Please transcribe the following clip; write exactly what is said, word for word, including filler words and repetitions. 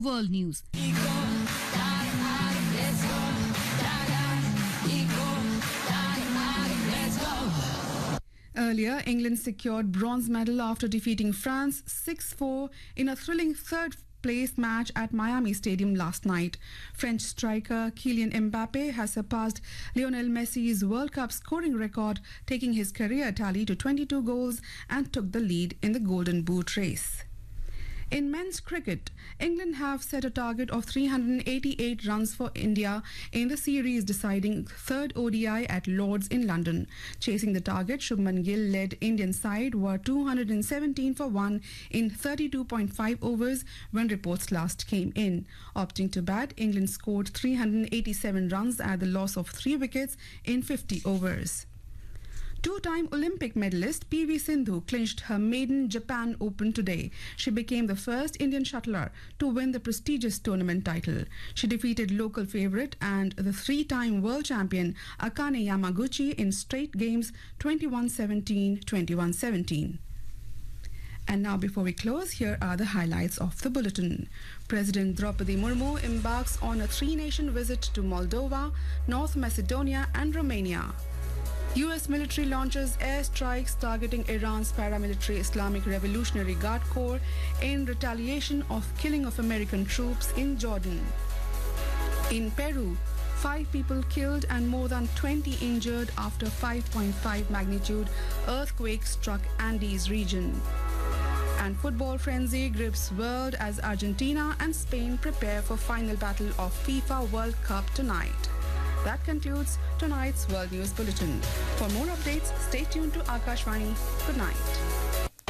World News. Earlier, England secured bronze medal after defeating France six four in a thrilling third place match at Miami Stadium last night. French striker Kylian Mbappe has surpassed Lionel Messi's World Cup scoring record, taking his career tally to twenty-two goals and took the lead in the Golden Boot race. In men's cricket, England have set a target of three hundred eighty-eight runs for India in the series deciding third O D I at Lord's in London. Chasing the target, Shubman Gill-led Indian side were two hundred seventeen for one in thirty-two point five overs when reports last came in. Opting to bat, England scored three hundred eighty-seven runs at the loss of three wickets in fifty overs. Two-time Olympic medalist P V Sindhu clinched her maiden Japan Open today. She became the first Indian shuttler to win the prestigious tournament title. She defeated local favourite and the three-time world champion Akane Yamaguchi in straight games twenty-one seventeen, twenty-one seventeen. And now, before we close, here are the highlights of the bulletin. President Draupadi Murmu embarks on a three-nation visit to Moldova, North Macedonia and Romania. U S military launches airstrikes targeting Iran's paramilitary Islamic Revolutionary Guard Corps in retaliation of killing of American troops in Jordan. In Peru, five people killed and more than twenty injured after five point five magnitude earthquake struck Andes region. And football frenzy grips world as Argentina and Spain prepare for final battle of FIFA World Cup tonight. That concludes tonight's World News Bulletin. For more updates, stay tuned to Akashvani. Good night.